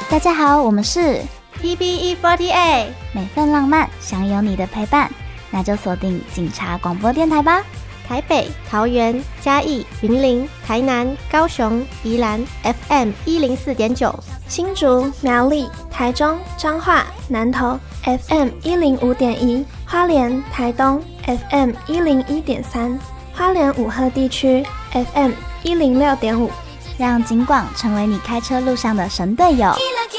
大家好，我们是 TBE48， 每份浪漫想有你的陪伴，那就锁定警察广播电台吧。 台北、桃园、嘉义、云林、台南、高雄、宜兰 FM104.9， 新竹、苗栗、台中、彰化、南投 FM105.1，花莲、台东 FM101.3，花莲五鹤地区 FM106.5， 让警广成为你开车路上的神队友。